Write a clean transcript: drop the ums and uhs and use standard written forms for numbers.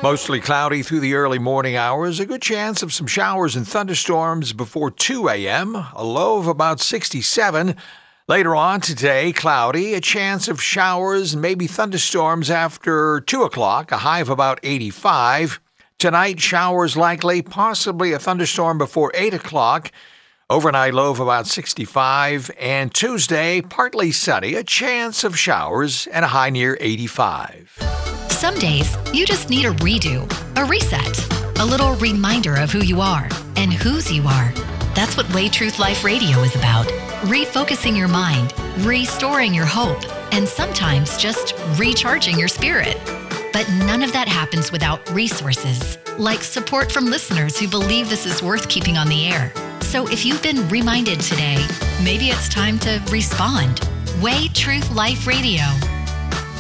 Mostly cloudy through the early morning hours. A good chance of some showers and thunderstorms before 2 a.m. A low of about 67. Later on today, cloudy. A chance of showers and maybe thunderstorms after 2 o'clock. A high of about 85. Tonight, showers likely, possibly a thunderstorm before 8 o'clock. Overnight low of about 65. And Tuesday, partly sunny. A chance of showers and a high near 85. Some days, you just need a redo, a reset, a little reminder of who you are and whose you are. That's what Way Truth Life Radio is about. Refocusing your mind, restoring your hope, and sometimes just recharging your spirit. But none of that happens without resources, like support from listeners who believe this is worth keeping on the air. So if you've been reminded today, maybe it's time to respond. Way Truth Life Radio.